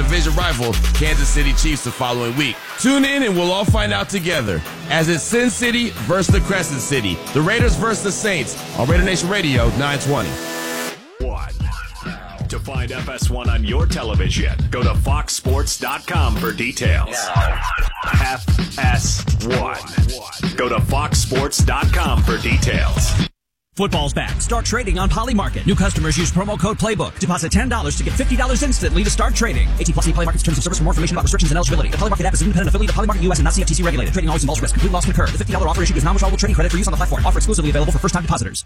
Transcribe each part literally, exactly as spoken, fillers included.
division rival Kansas City Chiefs the following week. Tune in and we'll all find out together as it's Sin City versus the Crescent City, the Raiders versus the Saints on Raider Nation Radio nine twenty. One. To find F S one on your television, go to fox sports dot com for details. F S one. Go to fox sports dot com for details. Football's back. Start trading on Polymarket. New customers use promo code Playbook. Deposit ten dollars to get fifty dollars instantly to start trading. eighteen plus Polymarket's terms of service. For more information about restrictions and eligibility. The Polymarket app is an independent affiliate of Polymarket U S and not C F T C regulated. Trading always involves risk. Complete loss can occur. The fifty dollars offer issued is non-withdrawable trading credit for use on the platform. Offer exclusively available for first-time depositors.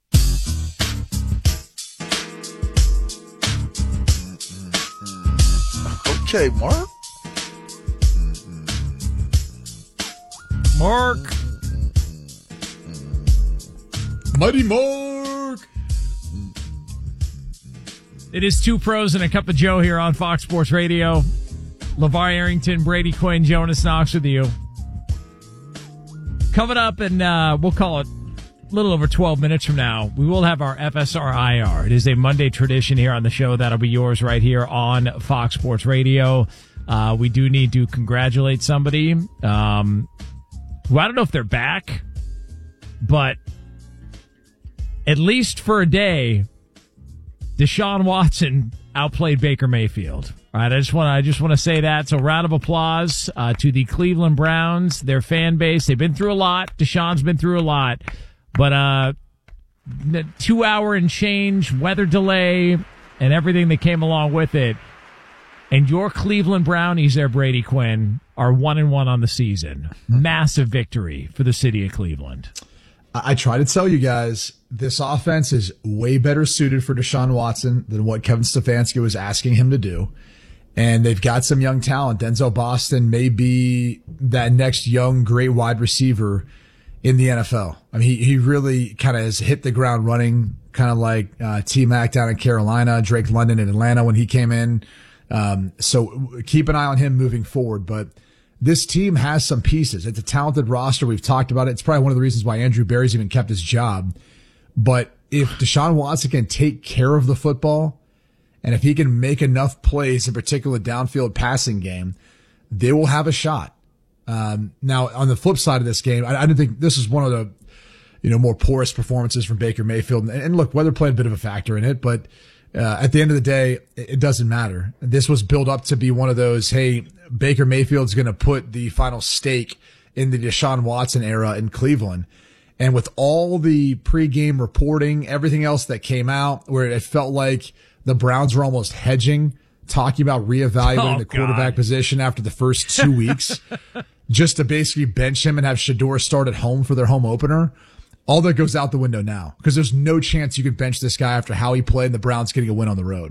Okay, Mark. Mark. Mighty Mark. It is Two Pros and a Cup of Joe here on Fox Sports Radio. LeVar Arrington, Brady Quinn, Jonas Knox with you. Coming up, and uh, we'll call it a little over twelve minutes from now, we will have our F S R I R. It is a Monday tradition here on the show. That'll be yours right here on Fox Sports Radio. Uh, we do need to congratulate somebody. Um, well, I don't know if they're back, but at least for a day, Deshaun Watson outplayed Baker Mayfield. All right, I just want to I just want to say that. So, round of applause uh, to the Cleveland Browns, their fan base. They've been through a lot. Deshaun's been through a lot, but uh, two hour and change weather delay and everything that came along with it. And your Cleveland Brownies, there, Brady Quinn, are one and one on the season. Massive victory for the city of Cleveland. I try to tell you guys, this offense is way better suited for Deshaun Watson than what Kevin Stefanski was asking him to do. And they've got some young talent. Denzel Boston may be that next young, great wide receiver in the N F L. I mean, he, he really kind of has hit the ground running, kind of like uh, T-Mac down in Carolina, Drake London in Atlanta when he came in. Um, so keep an eye on him moving forward. But this team has some pieces. It's a talented roster. We've talked about it. It's probably one of the reasons why Andrew Berry's even kept his job. But if Deshaun Watson can take care of the football, and if he can make enough plays, in particular downfield passing game, they will have a shot. Um, now, on the flip side of this game, I, I didn't think this is one of the, you know, more porous performances from Baker Mayfield. And, and look, weather played a bit of a factor in it, but uh, at the end of the day, it, it doesn't matter. This was built up to be one of those, hey, Baker Mayfield's going to put the final stake in the Deshaun Watson era in Cleveland. And with all the pregame reporting, everything else that came out, where it felt like the Browns were almost hedging, talking about reevaluating oh, the quarterback God. position after the first two weeks, just to basically bench him and have Shedeur start at home for their home opener. All that goes out the window now, because there's no chance you could bench this guy after how he played and the Browns getting a win on the road.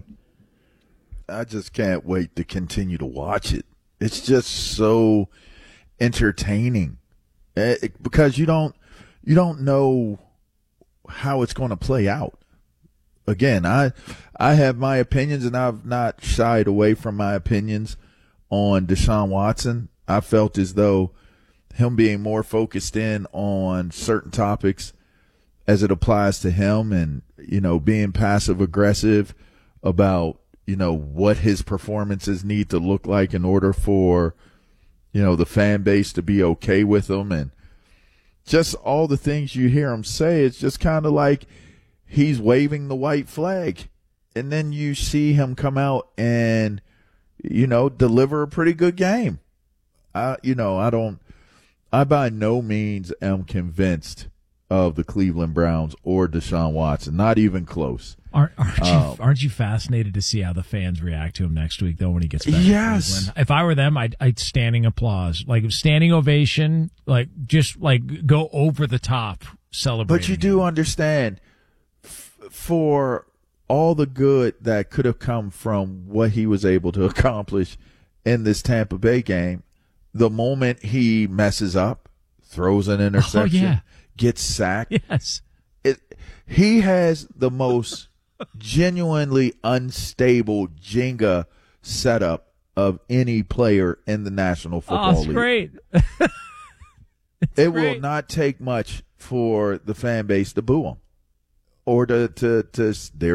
I just can't wait to continue to watch it. It's just so entertaining it, because you don't you don't know how it's going to play out. Again, I I have my opinions, and I've not shied away from my opinions on Deshaun Watson. I felt as though him being more focused in on certain topics as it applies to him, and, you know, being passive aggressive about, you know, what his performances need to look like in order for, you know, the fan base to be okay with him, and just all the things you hear him say. It's just kind of like he's waving the white flag, and then you see him come out and, you know, deliver a pretty good game. I, you know, I don't, I by no means am convinced of the Cleveland Browns or Deshaun Watson, not even close. Aren't, aren't, you, Um, aren't you fascinated to see how the fans react to him next week, though, when he gets back Yes. to Cleveland? If I were them, I'd, I'd standing applause, like standing ovation, like just like go over the top celebrating. But you do him. understand, f- for all the good that could have come from what he was able to accomplish in this Tampa Bay game, the moment he messes up, throws an interception, oh, yeah. gets sacked, Yes. it, he has the most genuinely unstable Jenga setup of any player in the National Oh, Football it's League. great. It will great. not take much for the fan base to boo him, or to to to. There